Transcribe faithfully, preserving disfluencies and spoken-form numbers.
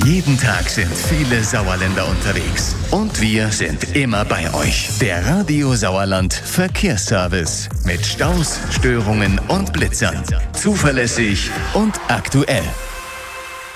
Jeden Tag sind viele Sauerländer unterwegs. Und wir sind immer bei euch. Der Radio Sauerland Verkehrsservice. Mit Staus, Störungen und Blitzern. Zuverlässig und aktuell.